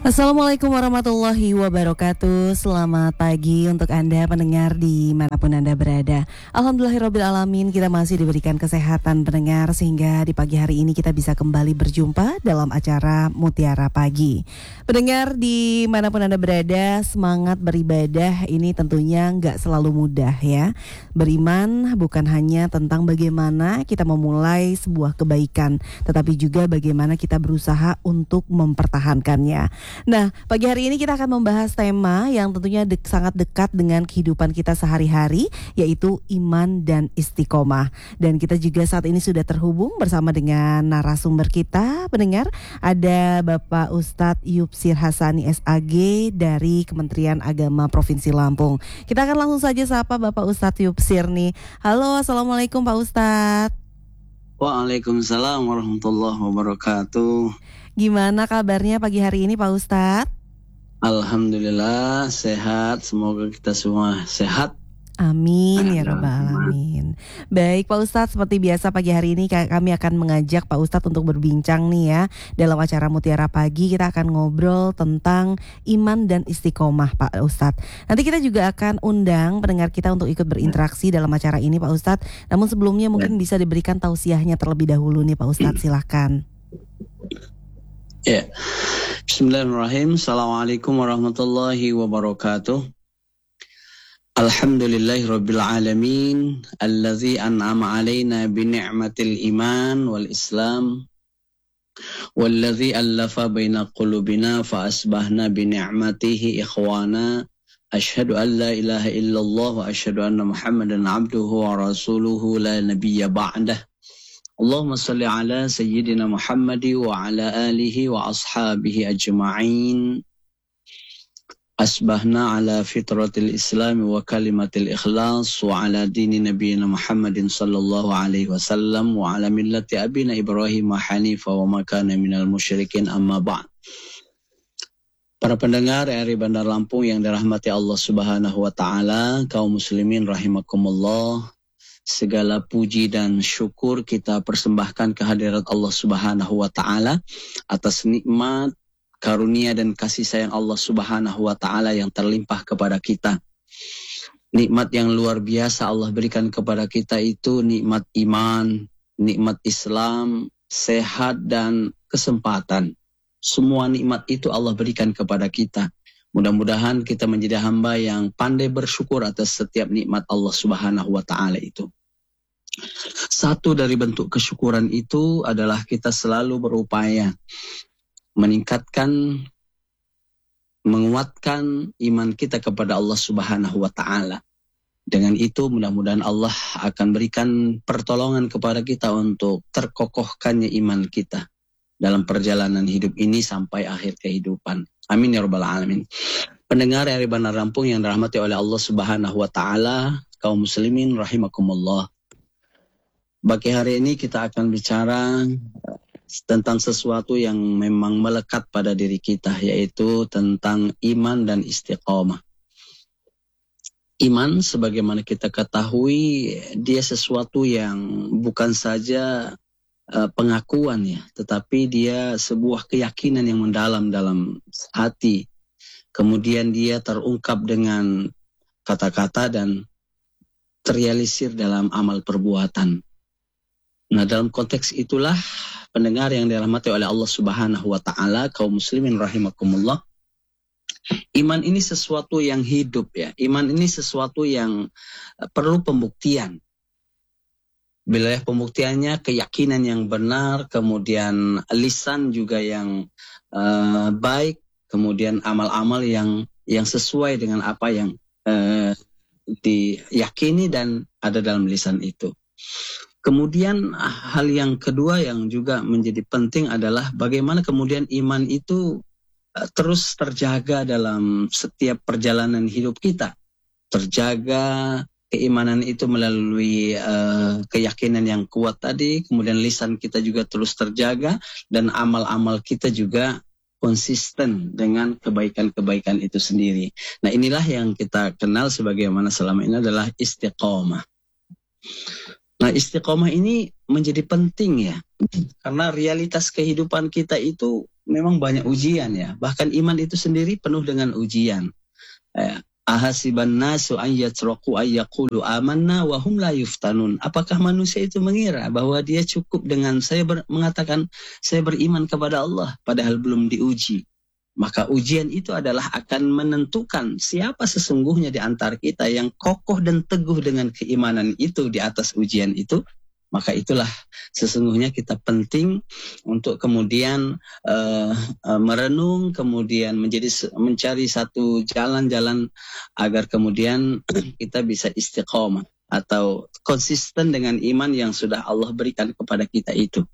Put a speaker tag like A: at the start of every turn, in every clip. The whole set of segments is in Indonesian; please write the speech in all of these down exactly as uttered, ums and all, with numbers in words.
A: Assalamualaikum warahmatullahi wabarakatuh. Selamat pagi untuk Anda pendengar dimanapun Anda berada. Alhamdulillahirrabbilalamin, kita masih diberikan kesehatan pendengar sehingga di pagi hari ini kita bisa kembali berjumpa dalam acara Mutiara Pagi. Pendengar dimanapun Anda berada, semangat beribadah ini tentunya nggak selalu mudah ya. Beriman bukan hanya tentang bagaimana kita memulai sebuah kebaikan, tetapi juga bagaimana kita berusaha untuk mempertahankannya. Nah, pagi hari ini kita akan membahas tema yang tentunya de- sangat dekat dengan kehidupan kita sehari-hari, yaitu iman dan istiqomah. Dan kita juga saat ini sudah terhubung bersama dengan narasumber kita, pendengar. Ada Bapak Ustadz Yupsir Hassani S A G dari Kementerian Agama Provinsi Lampung. Kita akan langsung saja sapa Bapak Ustadz Yupsir nih. Halo, Assalamualaikum Pak Ustadz.
B: Waalaikumsalam warahmatullahi wabarakatuh.
A: Gimana kabarnya pagi hari ini Pak Ustadz?
B: Alhamdulillah sehat, semoga kita semua sehat.
A: Amin ya rabbal alamin. Baik Pak Ustadz, seperti biasa pagi hari ini kami akan mengajak Pak Ustadz untuk berbincang nih ya. Dalam acara Mutiara Pagi kita akan ngobrol tentang iman dan istiqomah Pak Ustadz. Nanti kita juga akan undang pendengar kita untuk ikut berinteraksi dalam acara ini Pak Ustadz. Namun sebelumnya mungkin bisa diberikan tausiahnya terlebih dahulu nih Pak Ustadz, silahkan.
B: Ya, Bismillahirrahmanirrahim. Assalamualaikum warahmatullahi wabarakatuh. Alhamdulillahi rabbil alamin, alladzi an'ama alaina bi ni'matil iman wal islam, walladzi allafa baina qulubina fa asbahna bi ni'matihi ikhwana. Asyhadu an la ilaha illallah wa asyhadu anna Muhammadan abduhu wa rasuluhu la nabiyya ba'dah. Allahumma salli ala sayyidina Muhammadi wa ala alihi wa ashabihi ajma'in. Asbahna ala fitratil islam wa kalimatil ikhlas wa ala dini nabiyina Muhammadin sallallahu alaihi wasallam wa ala millati abina Ibrahim hanifa wa makana minal musyrikin, amma ba'd. Para pendengar R R I Bandar Lampung yang dirahmati Allah subhanahu wa ta'ala, kaum muslimin rahimakumullah, segala puji dan syukur kita persembahkan kehadirat Allah subhanahu wa ta'ala atas nikmat, karunia dan kasih sayang Allah subhanahu wa ta'ala yang terlimpah kepada kita. Nikmat yang luar biasa Allah berikan kepada kita itu nikmat iman, nikmat Islam, sehat dan kesempatan. Semua nikmat itu Allah berikan kepada kita. Mudah-mudahan kita menjadi hamba yang pandai bersyukur atas setiap nikmat Allah subhanahu wa ta'ala itu. Satu dari bentuk kesyukuran itu adalah kita selalu berupaya meningkatkan, menguatkan iman kita kepada Allah subhanahu wa ta'ala. Dengan itu mudah-mudahan Allah akan berikan pertolongan kepada kita untuk terkokohkannya iman kita dalam perjalanan hidup ini sampai akhir kehidupan. Amin ya rabbal alamin. Pendengar R R I Bandar Lampung yang dirahmati oleh Allah subhanahu wa ta'ala, kaum muslimin rahimakumullah. Bagi hari ini kita akan bicara tentang sesuatu yang memang melekat pada diri kita, yaitu tentang iman dan istiqomah. Iman sebagaimana kita ketahui, dia sesuatu yang bukan saja uh, pengakuan ya, tetapi dia sebuah keyakinan yang mendalam dalam hati. Kemudian dia terungkap dengan kata-kata dan terrealisir dalam amal perbuatan. Nah, dalam konteks itulah pendengar yang dirahmati oleh Allah subhanahu wa ta'ala, kaum muslimin rahimakumullah, iman ini sesuatu yang hidup ya. Iman ini sesuatu yang perlu pembuktian. Bila pembuktiannya keyakinan yang benar, kemudian lisan juga yang uh, baik, kemudian amal-amal yang yang sesuai dengan apa yang uh, diyakini dan ada dalam lisan itu. Kemudian hal yang kedua yang juga menjadi penting adalah bagaimana kemudian iman itu uh, terus terjaga dalam setiap perjalanan hidup kita. Terjaga keimanan itu melalui uh, keyakinan yang kuat tadi, kemudian lisan kita juga terus terjaga, dan amal-amal kita juga konsisten dengan kebaikan-kebaikan itu sendiri. Nah, inilah yang kita kenal sebagaimana selama ini adalah istiqomah. Nah, istiqomah ini menjadi penting ya. Karena realitas kehidupan kita itu memang banyak ujian ya. Bahkan iman itu sendiri penuh dengan ujian. Eh, Ahasiban nasu an yatraku ay yaqulu amanna wa hum la yuftanun. Apakah manusia itu mengira bahwa dia cukup dengan saya ber, mengatakan saya beriman kepada Allah padahal belum diuji? Maka ujian itu adalah akan menentukan siapa sesungguhnya di antara kita yang kokoh dan teguh dengan keimanan itu di atas ujian itu. Maka itulah sesungguhnya kita penting untuk kemudian uh, uh, merenung, kemudian menjadi mencari satu jalan-jalan agar kemudian kita bisa istiqomah atau konsisten dengan iman yang sudah Allah berikan kepada kita itu.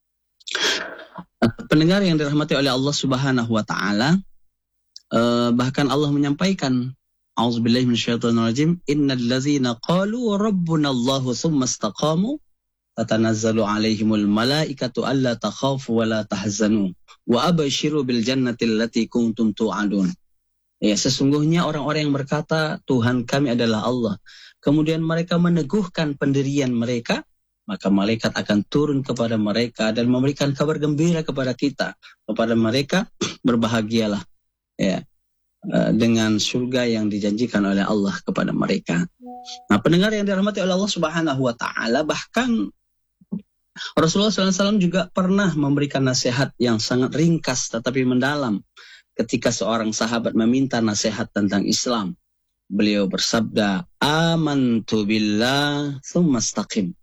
B: Uh, pendengar yang dirahmati oleh Allah Subhanahu wa taala, uh, bahkan Allah menyampaikan, A'udzubillahi minasyaitonirrajim, innal ladzina qalu rabbunallahu tsumma istaqamu tatanazzalu alaihimul malaikatu alla takhafu wa la tahzanu wa abashiru bil jannati allati kuntum tu'adun. Ya, sesungguhnya orang-orang yang berkata Tuhan kami adalah Allah, kemudian mereka meneguhkan pendirian mereka, maka malaikat akan turun kepada mereka dan memberikan kabar gembira kepada kita, kepada mereka berbahagialah ya dengan surga yang dijanjikan oleh Allah kepada mereka. Nah, pendengar yang dirahmati oleh Allah Subhanahu wa taala, bahkan Rasulullah shallallahu alaihi wasallam juga pernah memberikan nasihat yang sangat ringkas tetapi mendalam ketika seorang sahabat meminta nasihat tentang Islam. Beliau bersabda, amantu billah tsumma istaqim.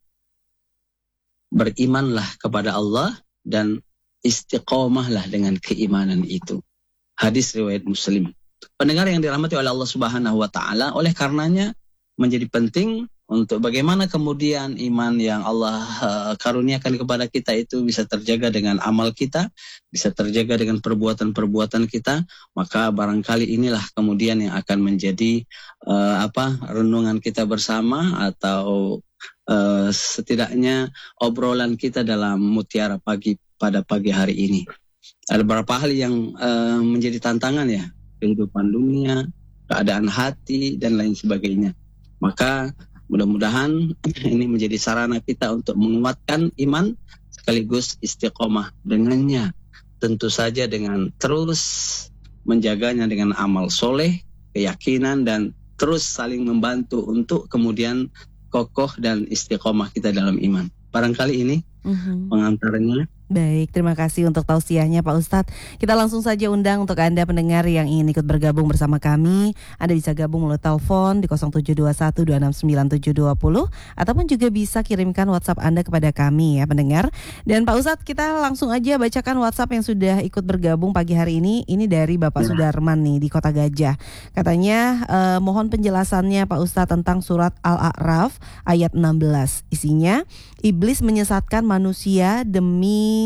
B: Berimanlah kepada Allah dan istiqomahlah dengan keimanan itu. Hadis riwayat Muslim. Pendengar yang dirahmati oleh Allah Subhanahu wa taala, oleh karenanya menjadi penting untuk bagaimana kemudian iman yang Allah uh, karuniakan kepada kita itu bisa terjaga dengan amal kita, bisa terjaga dengan perbuatan-perbuatan kita. Maka barangkali inilah kemudian yang akan menjadi uh, apa renungan kita bersama atau uh, setidaknya obrolan kita dalam Mutiara Pagi pada pagi hari ini. Ada beberapa hal yang uh, menjadi tantangan ya, kehidupan dunia, keadaan hati dan lain sebagainya. Maka mudah-mudahan ini menjadi sarana kita untuk menguatkan iman sekaligus istiqomah dengannya. Tentu saja dengan terus menjaganya dengan amal soleh, keyakinan, dan terus saling membantu untuk kemudian kokoh dan istiqomah kita dalam iman. Barangkali ini mm-hmm. pengantarnya.
A: Baik, terima kasih untuk tausiahnya Pak Ustadz. Kita langsung saja undang untuk Anda pendengar yang ingin ikut bergabung bersama kami. Anda bisa gabung melalui telepon di nol tujuh dua satu dua enam sembilan tujuh dua nol ataupun juga bisa kirimkan WhatsApp Anda kepada kami ya pendengar. Dan Pak Ustadz, kita langsung aja bacakan WhatsApp yang sudah ikut bergabung pagi hari ini. Ini dari Bapak ya. Sudarman nih di Kota Gajah. Katanya eh, mohon penjelasannya Pak Ustadz tentang surat Al-A'raf ayat enam belas. Isinya, iblis menyesatkan manusia demi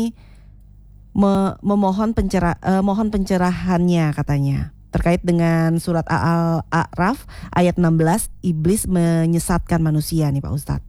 A: Me- memohon pencera- uh, mohon pencerahannya katanya. Terkait dengan surat Al-A'raf ayat enam belas, iblis menyesatkan manusia nih Pak Ustadz.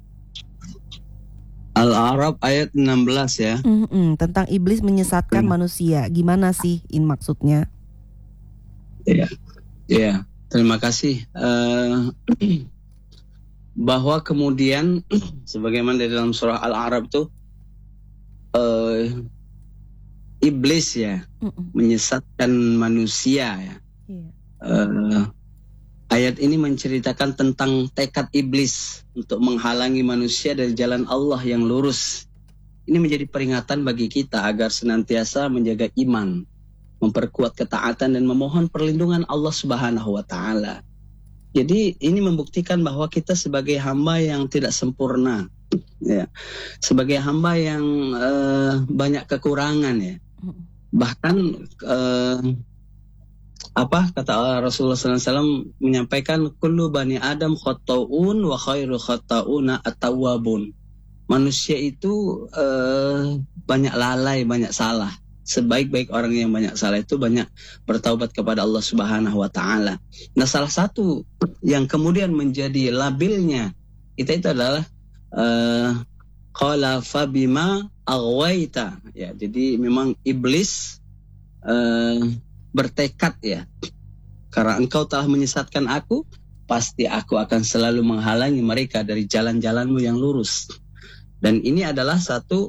B: Al-A'raf ayat enam belas ya.
A: Mm-mm, tentang iblis menyesatkan hmm. manusia. Gimana sih in maksudnya?
B: Iya, ya, terima kasih. Uh, bahwa kemudian sebagaimana di dalam surah Al-A'raf tuh uh, iblis ya Mm-mm. menyesatkan manusia ya. Yeah. Uh, ayat ini menceritakan tentang tekad iblis untuk menghalangi manusia dari jalan Allah yang lurus. Ini menjadi peringatan bagi kita agar senantiasa menjaga iman, memperkuat ketaatan dan memohon perlindungan Allah Subhanahu wa taala. Jadi ini membuktikan bahwa kita sebagai hamba yang tidak sempurna, ya, sebagai hamba yang uh, banyak kekurangan ya. Bahkan uh, apa kata Rasulullah sallallahu alaihi wasallam menyampaikan kullu bani Adam khata'un wa khairu khata'una at-tawwabun. Manusia itu uh, banyak lalai, banyak salah. Sebaik-baik orang yang banyak salah itu banyak bertaubat kepada Allah Subhanahu wa taala. Nah, salah satu yang kemudian menjadi labelnya kita itu adalah uh, qala fabima aghwaita ya. Jadi memang iblis uh, bertekad ya, karena engkau telah menyesatkan aku, pasti aku akan selalu menghalangi mereka dari jalan-jalanmu yang lurus. Dan ini adalah satu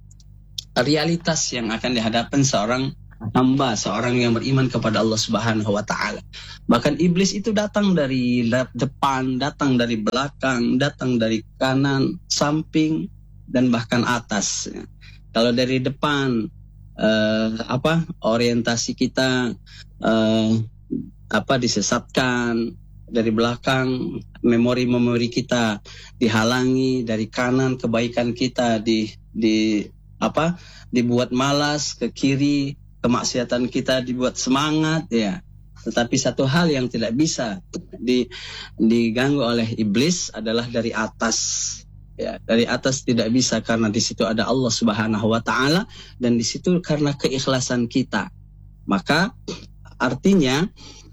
B: realitas yang akan dihadapkan seorang hamba, seorang yang beriman kepada Allah Subhanahu wa taala. Bahkan iblis itu datang dari depan, datang dari belakang, datang dari kanan, samping, dan bahkan atas. Kalau dari depan eh, apa orientasi kita eh, apa disesatkan, dari belakang memori-memori kita dihalangi, dari kanan kebaikan kita di di apa dibuat malas, ke kiri kemaksiatan kita dibuat semangat ya. Tetapi satu hal yang tidak bisa di, diganggu oleh iblis adalah dari atas. Ya, dari atas tidak bisa karena di situ ada Allah Subhanahu wa taala dan di situ karena keikhlasan kita. Maka artinya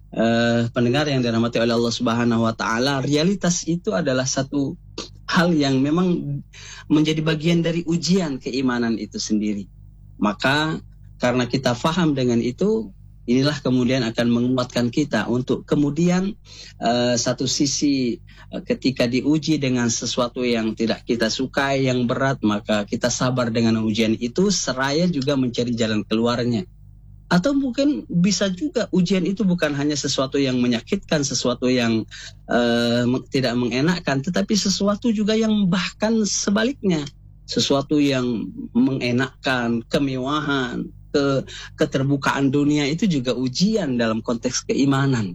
B: Uh, pendengar yang dirahmati oleh Allah Subhanahu wa taala, realitas itu adalah satu hal yang memang menjadi bagian dari ujian keimanan itu sendiri. Maka karena kita faham dengan itu, inilah kemudian akan menguatkan kita untuk kemudian uh, satu sisi uh, ketika diuji dengan sesuatu yang tidak kita sukai, yang berat, maka kita sabar dengan ujian itu seraya juga mencari jalan keluarnya. Atau mungkin bisa juga ujian itu bukan hanya sesuatu yang menyakitkan, sesuatu yang uh, tidak mengenakkan, tetapi sesuatu juga yang bahkan sebaliknya. Sesuatu yang mengenakkan, kemewahan, ke, keterbukaan dunia itu juga ujian dalam konteks keimanan.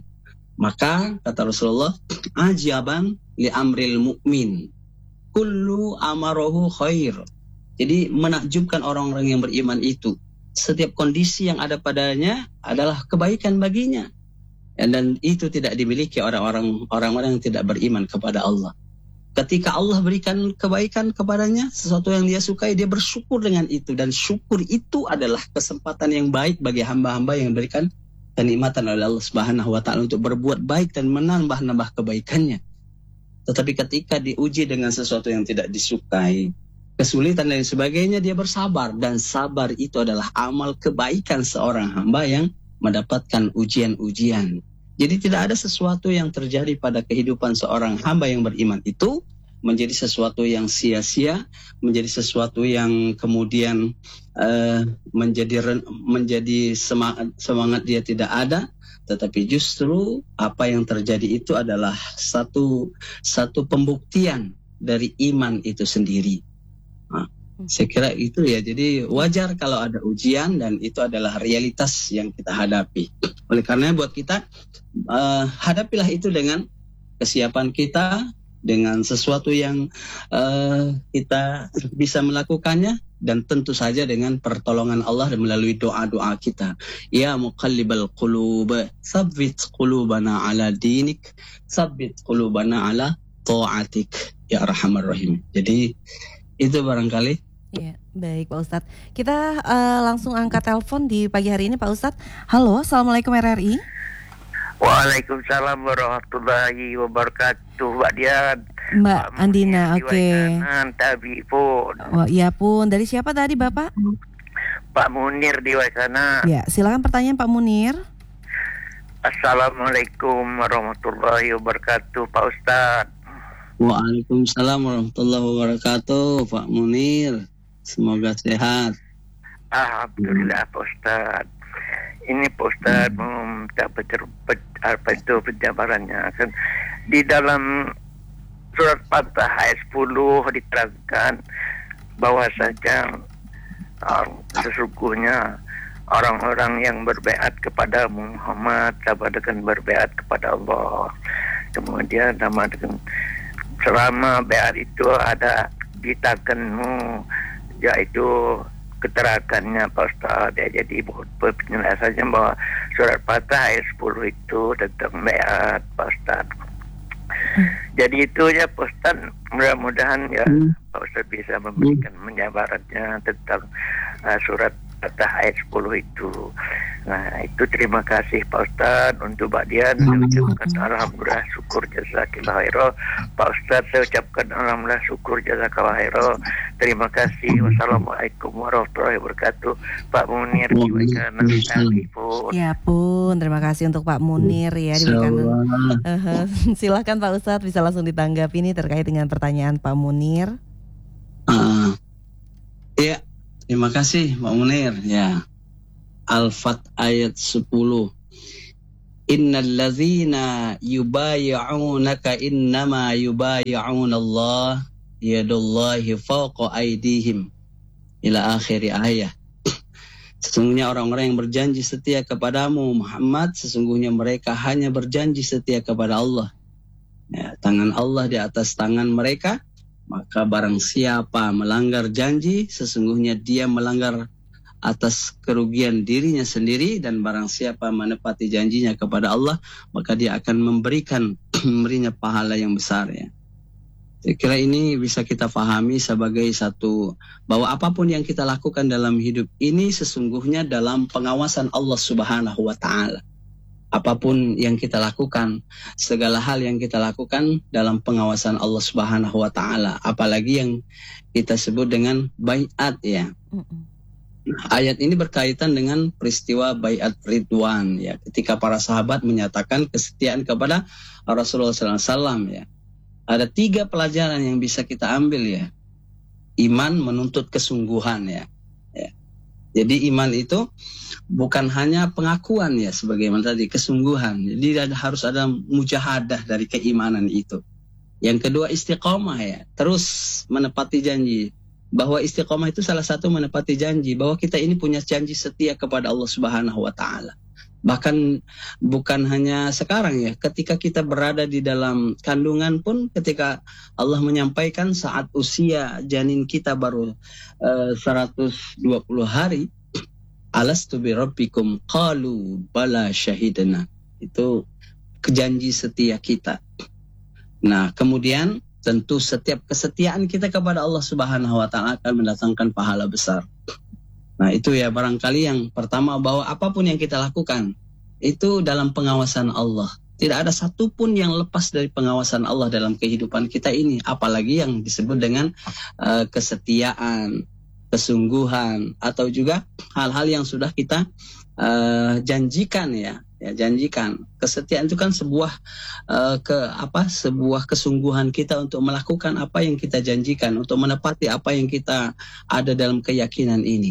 B: Maka kata Rasulullah, ajaban li amril mu'min, kullu amarohu khair. Jadi menakjubkan orang-orang yang beriman itu. Setiap kondisi yang ada padanya adalah kebaikan baginya. Dan itu tidak dimiliki orang-orang orang-orang yang tidak beriman kepada Allah. Ketika Allah berikan kebaikan kepadanya, sesuatu yang dia sukai, dia bersyukur dengan itu. Dan syukur itu adalah kesempatan yang baik bagi hamba-hamba yang diberikan kenikmatan oleh Allah Subhanahu wa taala untuk berbuat baik dan menambah-nambah kebaikannya. Tetapi ketika diuji dengan sesuatu yang tidak disukai, kesulitan dan sebagainya, dia bersabar. Dan sabar itu adalah amal kebaikan seorang hamba yang mendapatkan ujian-ujian. Jadi tidak ada sesuatu yang terjadi pada kehidupan seorang hamba yang beriman itu menjadi sesuatu yang sia-sia, menjadi sesuatu yang kemudian uh, menjadi menjadi semangat, semangat dia tidak ada. Tetapi justru apa yang terjadi itu adalah satu satu pembuktian dari iman itu sendiri. Nah, saya kira itu ya. Jadi wajar kalau ada ujian dan itu adalah realitas yang kita hadapi. Oleh karena buat kita uh, hadapilah itu dengan kesiapan kita, dengan sesuatu yang uh, kita bisa melakukannya, dan tentu saja dengan pertolongan Allah dan melalui doa-doa kita. Ya muqallibal qulub, tsabbit qulubana ala dinik, tsabbit qulubana ala ta'atik ya arhamar rahim. Jadi itu barangkali.
A: Ya, baik Pak Ustadz. Kita uh, langsung angkat telepon di pagi hari ini Pak Ustadz. Halo, Assalamualaikum R R I.
C: Waalaikumsalam warahmatullahi wabarakatuh, Mbak Dian.
A: Mbak Pak Andina, oke. Okay.
C: Tabi pun.
A: Oh, iya pun. Dari siapa tadi Bapak?
C: Pak Munir di Waisana.
A: Ya, silakan pertanyaan Pak Munir.
C: Assalamualaikum warahmatullahi wabarakatuh, Pak Ustadz.
B: Waalaikumsalam warahmatullahi wabarakatuh, Pak Munir. Semoga sehat.
C: Alhamdulillah, Pak Ustadz. Ini Pak Ustadz meminta apa itu penjabarannya. Kan di dalam surat Fatah ayat sepuluh diterangkan bahwasanya um, sesungguhnya orang-orang yang berbaiat kepada Muhammad sama dengan berbaiat kepada Allah. Kemudian sama dengan selama baiat itu ada di tanganmu, yaitu keterangannya Pak Ustaz. Ya, jadi penjelasannya bahwa surat Fatah ayat sepuluh itu tentang baiat Pak Ustaz. Hmm. Jadi itu ya Pak Ustaz, mudah-mudahan ya hmm. Pak Ustaz bisa memberikan hmm. penjabarannya tentang uh, surat Fatah ayat sepuluh itu. Nah itu terima kasih Pak Ustaz. Untuk Mbak Dian saya ucapkan alhamdulillah syukur jazakallahu khairan. Pak Ustaz saya ucapkan alhamdulillah syukur jazakallahu khairan. Terima kasih. Wassalamualaikum warahmatullahi wabarakatuh. Pak Munir diberikan pun.
A: Ya pun, terima kasih untuk Pak Munir ya diberikan. Uh, silakan Pak Ustaz bisa langsung ditanggapi ini terkait dengan pertanyaan Pak Munir.
B: Uh, ya, terima kasih Pak Munir. Ya, Al-Fat ayat sepuluh. Innal ladzina yubayyi'unaka innama yubayyi'una Allah yadullahi fawqa aydihim ila akhir ayat. Sesungguhnya orang-orang yang berjanji setia kepadamu Muhammad, sesungguhnya mereka hanya berjanji setia kepada Allah. Ya, tangan Allah di atas tangan mereka, maka barang siapa melanggar janji, sesungguhnya dia melanggar atas kerugian dirinya sendiri, dan barang siapa menepati janjinya kepada Allah, maka dia akan memberikan memberinya pahala yang besar. Ya. Saya kira ini bisa kita pahami sebagai satu, bahwa apapun yang kita lakukan dalam hidup ini sesungguhnya dalam pengawasan Allah Subhanahu wa Ta'ala. Apapun yang kita lakukan, segala hal yang kita lakukan dalam pengawasan Allah Subhanahu wa Ta'ala. Apalagi yang kita sebut dengan baiat, ya. Mm-mm. Ayat ini berkaitan dengan peristiwa Baiat Ridwan, ya, ketika para sahabat menyatakan kesetiaan kepada Rasulullah sallallahu alaihi wasallam, ya. Ada tiga pelajaran yang bisa kita ambil, ya. Iman menuntut kesungguhan, ya. ya. Jadi iman itu bukan hanya pengakuan, ya, sebagaimana tadi, kesungguhan. Jadi ada, harus ada mujahadah dari keimanan itu. Yang kedua istiqomah, ya, terus menepati janji. Bahwa istiqomah itu salah satu menepati janji, bahwa kita ini punya janji setia kepada Allah Subhanahu wa Ta'ala. Bahkan bukan hanya sekarang, ya, ketika kita berada di dalam kandungan pun, ketika Allah menyampaikan saat usia janin kita baru uh, seratus dua puluh hari, alastu bi rabbikum qalu bala syahidna. Itu janji setia kita. Nah, kemudian tentu setiap kesetiaan kita kepada Allah Subhanahu wa Ta'ala akan mendatangkan pahala besar. Nah, itu ya barangkali yang pertama, bahwa apapun yang kita lakukan itu dalam pengawasan Allah. Tidak ada satupun yang lepas dari pengawasan Allah dalam kehidupan kita ini, apalagi yang disebut dengan uh, kesetiaan, kesungguhan, atau juga hal-hal yang sudah kita uh, janjikan, ya. Ya, janjikan. Kesetiaan itu kan sebuah uh, ke apa? Sebuah kesungguhan kita untuk melakukan apa yang kita janjikan, untuk menepati apa yang kita ada dalam keyakinan ini.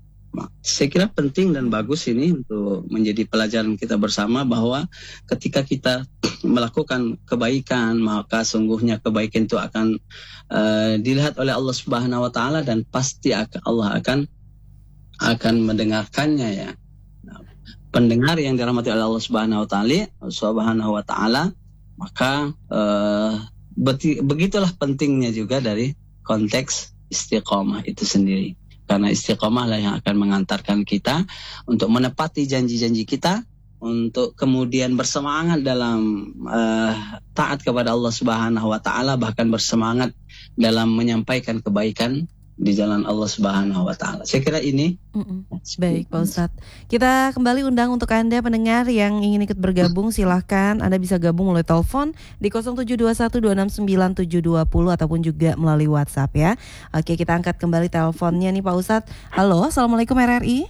B: Saya kira penting dan bagus ini untuk menjadi pelajaran kita bersama, bahwa ketika kita melakukan kebaikan, maka sungguhnya kebaikan itu akan uh, dilihat oleh Allah Subhanahu wa Ta'ala, dan pasti akan, Allah akan akan mendengarkannya, ya. Pendengar yang dirahmati oleh Allah Subhanahu wa Ta'ala, Subhanahu wa Ta'ala, maka uh, beti, begitulah pentingnya juga dari konteks istiqomah itu sendiri. Karena istiqomah lah yang akan mengantarkan kita untuk menepati janji-janji kita, untuk kemudian bersemangat dalam uh, taat kepada Allah Subhanahu wa Ta'ala, bahkan bersemangat dalam menyampaikan kebaikan di jalan Allah Subhanahu wa Ta'ala. Saya kira ini.
A: Mm-mm. Baik Pak Ustadz, kita kembali undang untuk Anda pendengar yang ingin ikut bergabung, silahkan Anda bisa gabung melalui telepon di nol tujuh dua satu dua enam sembilan tujuh dua nol ataupun juga melalui WhatsApp, ya. Oke, kita angkat kembali teleponnya nih Pak Ustadz. Halo, Assalamualaikum R R I.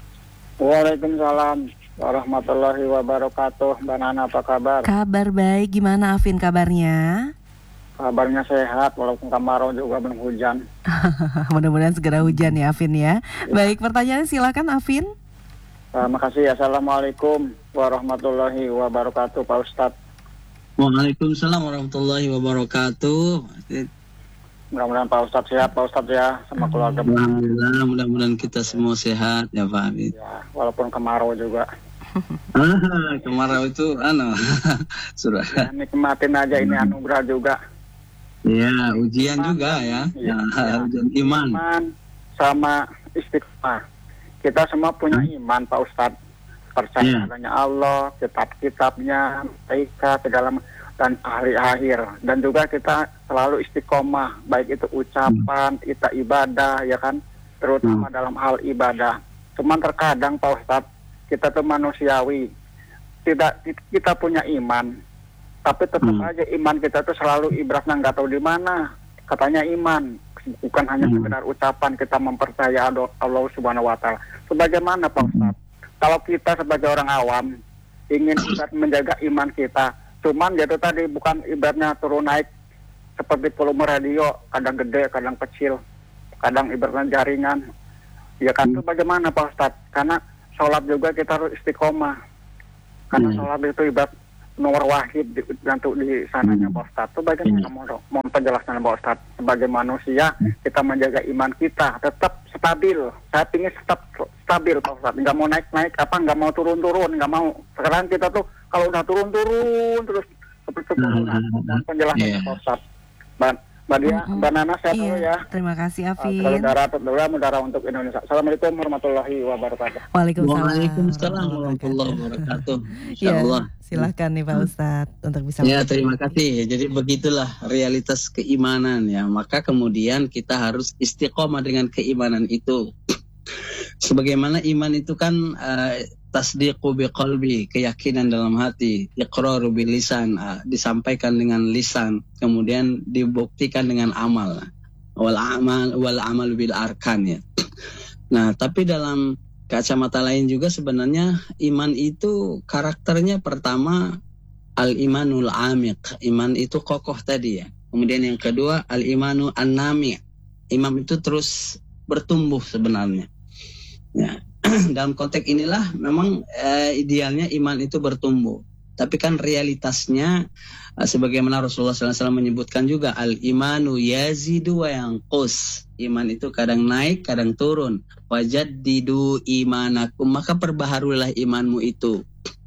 D: Waalaikumsalam warahmatullahi wabarakatuh. Mbak Nana, apa kabar?
A: Kabar baik, gimana Afin kabarnya?
D: Kabarnya sehat, walaupun kemarau juga belum hujan.
A: Mudah-mudahan segera hujan ya Afin, ya. Baik, pertanyaannya silakan Afin.
D: Uh, makasih. Assalamualaikum warahmatullahi wabarakatuh Pak Ustadz.
B: Waalaikumsalam warahmatullahi wabarakatuh.
D: Mudah-mudahan Pak Ustadz sehat, Pak Ustadz, ya, sama keluarga.
B: Alhamdulillah, mudah-mudahan kita semua sehat, ya Pak Hamid.
D: Ya, walaupun kemarau juga.
B: Ah, kemarau itu anu sudah.
D: Ya, nikmatin aja, ini anugerah juga.
B: Ya, ujian iman, juga ya.
D: Ya,
B: ya,
D: ya.
B: Ujian iman.
D: Iman sama istiqomah. Kita semua punya hmm? iman Pak Ustadz. Percaya adanya ya. Allah, kitab-kitabnya, mereka, segala dan hari akhir. Dan juga kita selalu istiqomah, baik itu ucapan, hmm. kita ibadah, ya kan, terutama hmm. dalam hal ibadah. Cuman terkadang Pak Ustadz, kita tuh manusiawi, tidak kita punya iman, tapi tetap hmm. aja iman kita tuh selalu ibaratnya nggak tahu di mana. Katanya iman bukan hanya hmm. sekedar ucapan kita mempercayai Allah Subhanahu wa Ta'ala. Sebagaimana Pak Ustadz, kalau kita sebagai orang awam ingin menjaga iman kita, cuman gitu tadi bukan ibaratnya turun naik seperti volume radio, kadang gede, kadang kecil. kadang ibaratnya jaringan. Ya kan itu bagaimana Pak Ustadz? Karena sholat juga kita harus istiqomah. Karena hmm. sholat itu ibarat nomor wahid di, untuk di sananya Pak Ustadz. Itu bagaimana hmm. mau, mau penjelasan Pak Ustadz? Sebagai manusia kita menjaga iman kita tetap stabil. Saya ingin tetap stabil Pak Ustadz. Nggak mau naik-naik apa, nggak mau turun-turun, nggak mau. Sekarang kita tuh kalau udah turun-turun terus seperti itu. Nah, penjelasannya yeah. Pak Ustadz. Ban Mbak Dia, mm-hmm. Mbak Nana, saya tahu
A: iya.
D: ya.
A: Terima kasih, Afin.
D: Uh, saudara, saudara, saudara untuk Indonesia. Assalamualaikum warahmatullahi wabarakatuh.
A: Waalaikumsalam,
B: Waalaikumsalam warahmatullahi wabarakatuh. Insyaallah.
A: Ya, silakan nih Pak Ustadz untuk bisa.
B: Ya, terima kasih. Jadi begitulah realitas keimanan ya. Maka kemudian kita harus istiqomah dengan keimanan itu. Sebagaimana iman itu kan uh, tasdiqu biqalbi, keyakinan dalam hati, iqraru bil lisan, uh, disampaikan dengan lisan, kemudian dibuktikan dengan amal. Wal amal wal amal bil arkan ya. Nah, tapi dalam kacamata lain juga sebenarnya iman itu karakternya pertama al-imanul amiq, iman itu kokoh tadi ya. Kemudian yang kedua al-imanu an-nami', iman itu terus bertumbuh sebenarnya. Ya, dalam konteks inilah memang eh, idealnya iman itu bertumbuh. Tapi kan realitasnya eh, sebagaimana Rasulullah shallallahu alaihi wasallam menyebutkan juga al-imanu yazidu wa yanqus. Iman itu kadang naik, kadang turun. Wajaddidu imanakum, maka perbaharulah imanmu itu.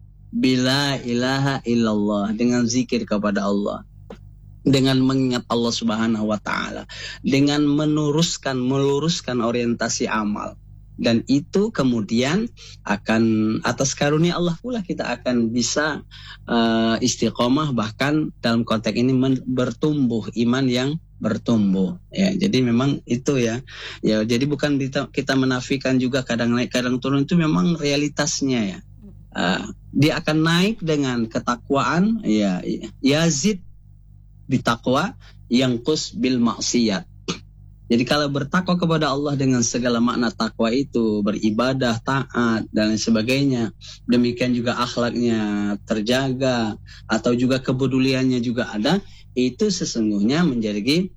B: Bila ilaha illallah, dengan zikir kepada Allah. Dengan mengingat Allah Subhanahu wa taala, dengan menuruskan meluruskan orientasi amal. Dan itu kemudian akan atas karunia Allah pula kita akan bisa uh, istiqomah, bahkan dalam konteks ini men- bertumbuh, iman yang bertumbuh ya. Jadi memang itu ya. Ya, jadi bukan kita, kita menafikan juga kadang naik kadang turun, itu memang realitasnya ya. Uh, dia akan naik dengan ketakwaan ya, yazid bitakwa, yangqus bil maksiyat. Jadi kalau bertakwa kepada Allah dengan segala makna takwa itu, beribadah, taat, dan lain sebagainya, demikian juga akhlaknya terjaga, atau juga kepeduliannya juga ada, itu sesungguhnya menjadi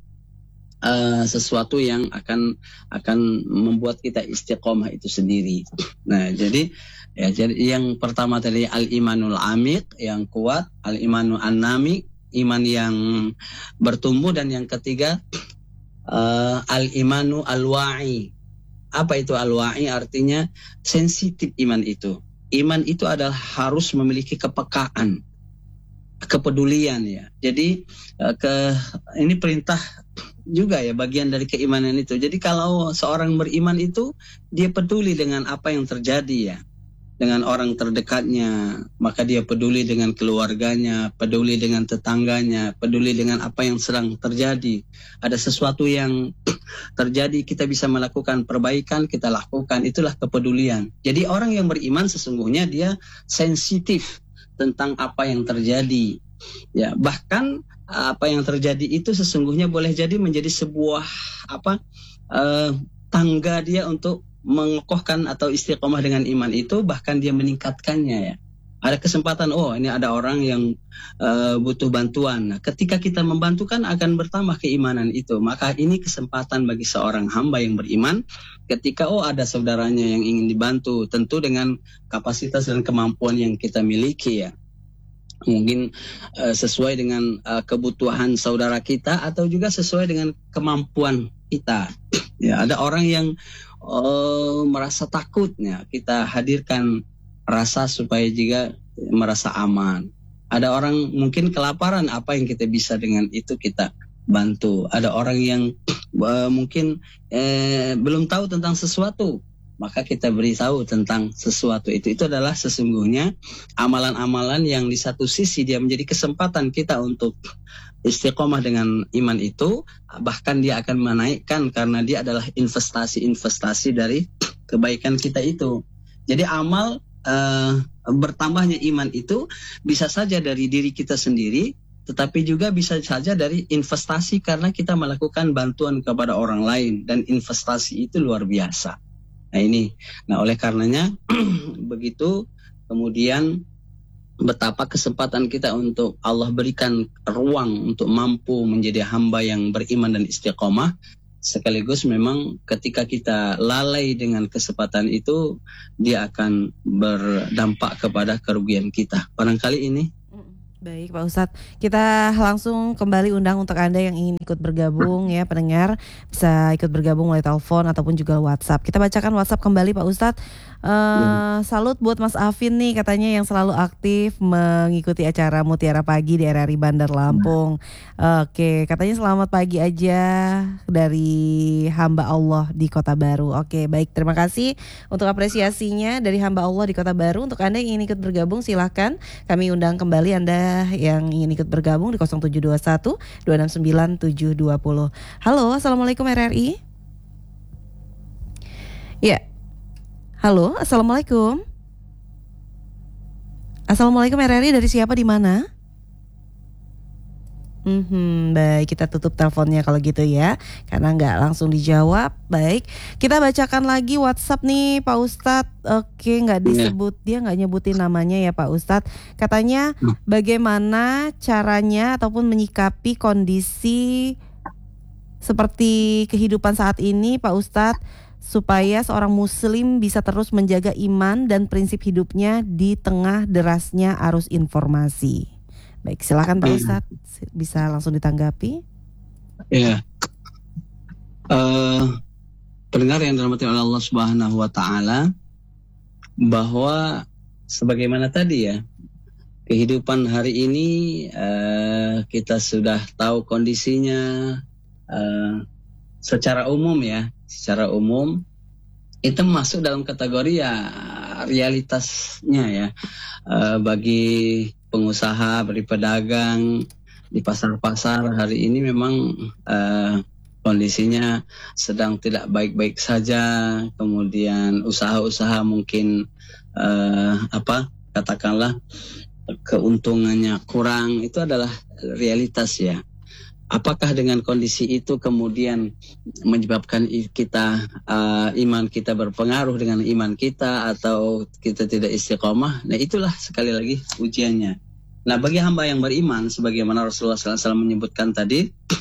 B: uh, sesuatu yang akan akan membuat kita istiqomah itu sendiri. Nah, jadi ya, jadi yang pertama tadi al-imanul amiq, yang kuat, al-imanul an-nami, iman yang bertumbuh, dan yang ketiga Uh, al-imanu al-wa'i. Apa itu al-wa'i? Artinya sensitif iman itu. Iman itu adalah harus memiliki kepekaan, kepedulian ya. Jadi uh, ke ini perintah juga ya, bagian dari keimanan itu. Jadi kalau seorang beriman itu dia peduli dengan apa yang terjadi ya, dengan orang terdekatnya, maka dia peduli dengan keluarganya, peduli dengan tetangganya, peduli dengan apa yang sedang terjadi. Ada sesuatu yang terjadi, kita bisa melakukan perbaikan, kita lakukan, itulah kepedulian. Jadi orang yang beriman sesungguhnya dia sensitif tentang apa yang terjadi. Ya, bahkan apa yang terjadi itu sesungguhnya boleh jadi menjadi sebuah apa uh, tangga dia untuk mengokohkan atau istiqomah dengan iman itu, bahkan dia meningkatkannya ya. Ada kesempatan, oh ini ada orang yang uh, butuh bantuan. Nah, ketika kita membantu kan akan bertambah keimanan itu. Maka ini kesempatan bagi seorang hamba yang beriman ketika oh ada saudaranya yang ingin dibantu, tentu dengan kapasitas dan kemampuan yang kita miliki ya. Mungkin uh, sesuai dengan uh, kebutuhan saudara kita atau juga sesuai dengan kemampuan kita. Ya, ada orang yang Oh, merasa takutnya, kita hadirkan rasa supaya juga merasa aman. Ada orang mungkin kelaparan, apa yang kita bisa dengan itu kita bantu. Ada orang yang uh, mungkin eh, belum tahu tentang sesuatu, maka kita beritahu tentang sesuatu itu. Itu adalah sesungguhnya amalan-amalan yang di satu sisi dia menjadi kesempatan kita untuk istiqomah dengan iman itu, bahkan dia akan menaikkan karena dia adalah investasi-investasi dari kebaikan kita itu. Jadi amal uh, bertambahnya iman itu bisa saja dari diri kita sendiri, tetapi juga bisa saja dari investasi karena kita melakukan bantuan kepada orang lain, dan investasi itu luar biasa. Nah ini, nah oleh karenanya begitu kemudian betapa kesempatan kita untuk Allah berikan ruang untuk mampu menjadi hamba yang beriman dan istiqomah. sekaligus memang ketika kita lalai dengan kesempatan itu, dia akan berdampak kepada kerugian kita. Barangkali ini.
A: Baik Pak Ustadz, kita langsung kembali undang untuk Anda yang ingin ikut bergabung ya pendengar, bisa ikut bergabung melalui telepon ataupun juga WhatsApp. Kita bacakan WhatsApp kembali Pak Ustadz. Uh, salut buat Mas Afin nih, katanya yang selalu aktif mengikuti acara Mutiara Pagi di R R I Bandar Lampung. uh, Oke, katanya selamat pagi aja dari hamba Allah di Kota Baru. Oke, baik, terima kasih untuk apresiasinya dari hamba Allah di Kota Baru. Untuk Anda yang ingin ikut bergabung silahkan kami undang kembali Anda yang ingin ikut bergabung di nol tujuh dua satu dua enam sembilan tujuh dua nol. Halo, Assalamualaikum R R I. Ya. Halo, Assalamualaikum. Assalamualaikum R R I, dari siapa di mana? Hmm, baik, kita tutup teleponnya kalau gitu ya, karena nggak langsung dijawab. Baik, kita bacakan lagi WhatsApp nih Pak Ustadz. Oke, nggak disebut, dia nggak nyebutin namanya ya Pak Ustadz. Katanya bagaimana caranya ataupun menyikapi kondisi seperti kehidupan saat ini Pak Ustadz, supaya seorang muslim bisa terus menjaga iman dan prinsip hidupnya di tengah derasnya arus informasi. Baik, silakan Pak Ustadz, bisa langsung ditanggapi.
B: Ya, uh, pendengar yang dirahmati oleh Allah Subhanahu Wa Taala, bahwa sebagaimana tadi ya, kehidupan hari ini uh, kita sudah tahu kondisinya uh, secara umum ya. Secara umum itu masuk dalam kategori ya realitasnya ya, e, bagi pengusaha, bagi pedagang di pasar-pasar hari ini memang e, kondisinya sedang tidak baik-baik saja. Kemudian usaha-usaha mungkin e, apa katakanlah keuntungannya kurang, itu adalah realitas ya. Apakah dengan kondisi itu kemudian menyebabkan kita uh, iman kita berpengaruh dengan iman kita atau kita tidak istiqomah? Nah, itulah sekali lagi ujiannya. Nah, bagi hamba yang beriman, sebagaimana Rasulullah sallallahu alaihi wasallam menyebutkan tadi,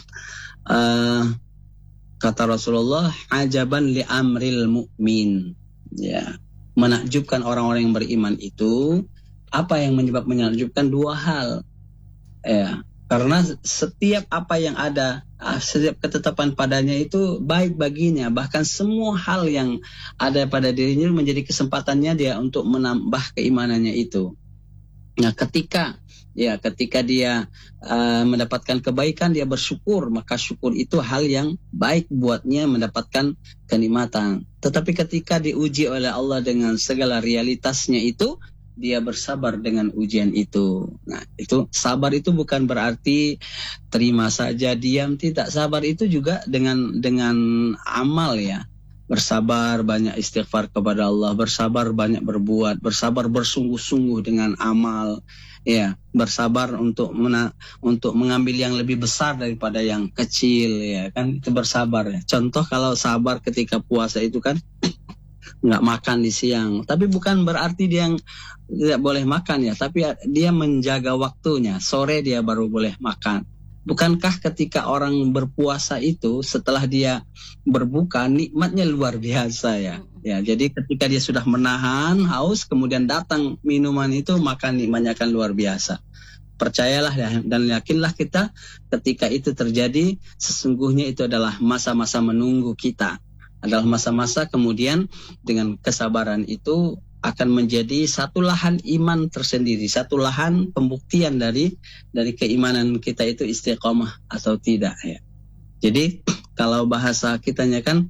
B: uh, kata Rasulullah, ajaban li amril mu'min. Ya, menakjubkan orang-orang yang beriman itu. Apa yang menyebab menakjubkan? Dua hal. Ya. Karena setiap apa yang ada, setiap ketetapan padanya itu baik baginya. Bahkan semua hal yang ada pada dirinya menjadi kesempatannya dia untuk menambah keimanannya itu. Nah, ketika ya ketika dia uh, mendapatkan kebaikan, dia bersyukur, maka syukur itu hal yang baik buatnya mendapatkan kenikmatan. Tetapi ketika diuji oleh Allah dengan segala realitasnya itu, dia bersabar dengan ujian itu. Nah, itu sabar itu bukan berarti terima saja, diam, tidak. Sabar itu juga dengan dengan amal ya. Bersabar, banyak istighfar kepada Allah, bersabar banyak berbuat, bersabar bersungguh-sungguh dengan amal, ya, bersabar untuk mena, untuk mengambil yang lebih besar daripada yang kecil, ya kan, itu bersabar ya. Contoh kalau sabar ketika puasa itu kan nggak makan di siang, tapi bukan berarti dia yang tidak boleh makan ya, tapi dia menjaga waktunya, sore dia baru boleh makan. Bukankah ketika orang berpuasa itu setelah dia berbuka nikmatnya luar biasa ya? Ya, jadi ketika dia sudah menahan haus, kemudian datang minuman itu, maka nikmatnya akan luar biasa. Percayalah dan yakinlah kita, ketika itu terjadi, sesungguhnya itu adalah masa-masa menunggu kita. Adalah masa-masa kemudian dengan kesabaran itu akan menjadi satu lahan iman tersendiri, satu lahan pembuktian dari dari keimanan kita itu istiqomah atau tidak ya. Jadi kalau bahasa kitanya kan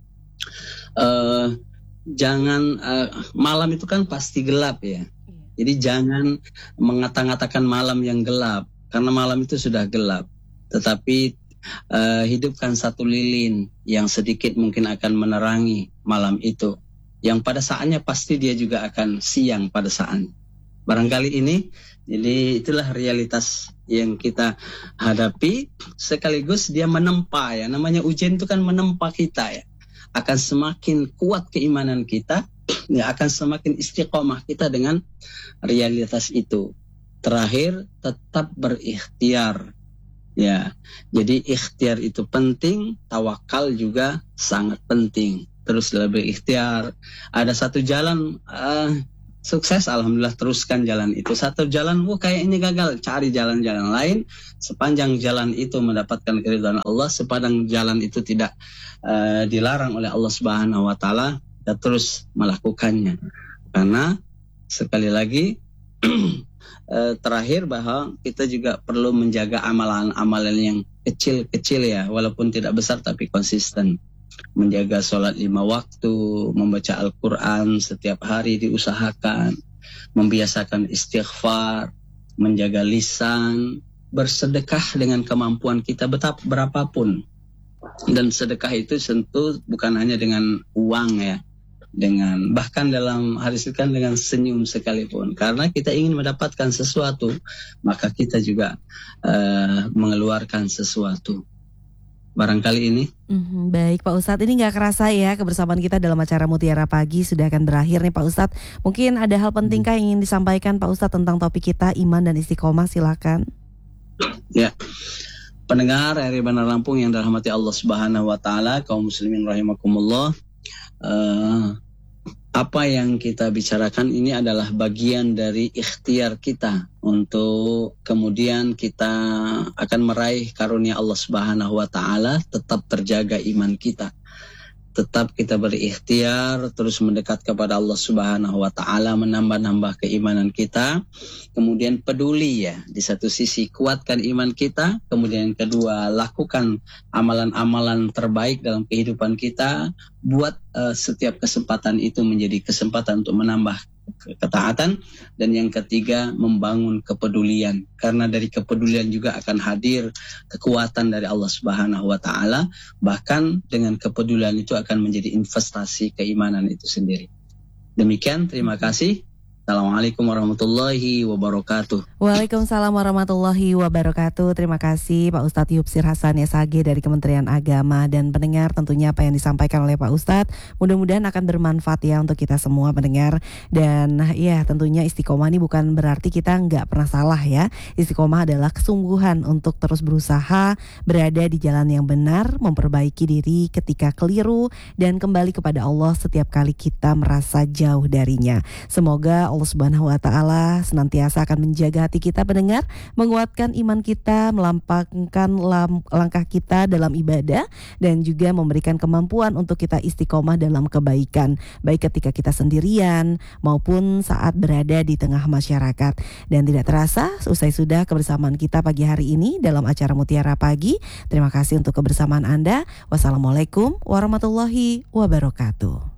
B: uh, jangan uh, malam itu kan pasti gelap ya. Jadi jangan mengata-ngatakan malam yang gelap, karena malam itu sudah gelap. Tetapi Uh, hidupkan satu lilin yang sedikit mungkin akan menerangi malam itu, yang pada saatnya pasti dia juga akan siang pada saatnya. Barangkali ini, jadi itulah realitas yang kita hadapi, sekaligus dia menempa ya, namanya ujian itu kan menempa kita ya, akan semakin kuat keimanan kita, ya, akan semakin istiqomah kita dengan realitas itu. Terakhir, tetap berikhtiar. Ya, jadi ikhtiar itu penting, tawakal juga sangat penting. Terus lebih ikhtiar. Ada satu jalan uh, sukses, alhamdulillah teruskan jalan itu. Satu jalan, oh kayaknya gagal, cari jalan-jalan lain. Sepanjang jalan itu mendapatkan keridhaan Allah, sepanjang jalan itu tidak uh, dilarang oleh Allah Subhanahu Wa Taala, kita terus melakukannya. Karena sekali lagi terakhir bahwa kita juga perlu menjaga amalan-amalan yang kecil-kecil ya, walaupun tidak besar tapi konsisten. Menjaga sholat lima waktu, membaca Al-Quran setiap hari diusahakan, membiasakan istighfar, menjaga lisan, bersedekah dengan kemampuan kita betapa berapapun. Dan sedekah itu tentu bukan hanya dengan uang ya, dengan bahkan dalam hadis itu kan dengan senyum sekalipun, karena kita ingin mendapatkan sesuatu maka kita juga uh, mengeluarkan sesuatu. Barangkali ini.
A: Mm-hmm, baik Pak Ustadz, ini nggak kerasa ya kebersamaan kita dalam acara Mutiara Pagi sudah akan berakhir nih Pak Ustadz. Mungkin ada hal pentingkah yang ingin disampaikan Pak Ustadz tentang topik kita iman dan istiqomah, silakan.
B: Ya, pendengar R R I Bandar Lampung yang dirahmati Allah Subhanahu Wa Taala, kaum muslimin rahimakumullah. Uh, apa yang kita bicarakan ini adalah bagian dari ikhtiar kita untuk kemudian kita akan meraih karunia Allah Subhanahu Wa Taala, tetap terjaga iman kita, tetap kita berikhtiar terus mendekat kepada Allah Subhanahu Wa Taala, menambah-nambah keimanan kita, kemudian peduli ya, di satu sisi kuatkan iman kita, kemudian yang kedua lakukan amalan-amalan terbaik dalam kehidupan kita, buat uh, setiap kesempatan itu menjadi kesempatan untuk menambah ketaatan, dan yang ketiga membangun kepedulian, karena dari kepedulian juga akan hadir kekuatan dari Allah Subhanahu Wa Taala, bahkan dengan kepedulian itu akan menjadi investasi keimanan itu sendiri. Demikian, terima kasih. Assalamualaikum warahmatullahi wabarakatuh.
A: Waalaikumsalam warahmatullahi wabarakatuh. Terima kasih Pak Ustadz Yupsir Hasan S H G dari Kementerian Agama. Dan pendengar, tentunya apa yang disampaikan oleh Pak Ustadz mudah-mudahan akan bermanfaat ya untuk kita semua pendengar. Dan ya tentunya istiqomah ini bukan berarti kita nggak pernah salah ya. Istiqomah adalah kesungguhan untuk terus berusaha berada di jalan yang benar, memperbaiki diri ketika keliru, dan kembali kepada Allah setiap kali kita merasa jauh darinya. Semoga Allah Subhanahu Wa Taala senantiasa akan menjaga hati kita pendengar, menguatkan iman kita, melampangkan lam, langkah kita dalam ibadah, dan juga memberikan kemampuan untuk kita istiqomah dalam kebaikan, baik ketika kita sendirian maupun saat berada di tengah masyarakat. Dan tidak terasa usai sudah kebersamaan kita pagi hari ini dalam acara Mutiara Pagi. Terima kasih untuk kebersamaan Anda. Wassalamualaikum warahmatullahi wabarakatuh.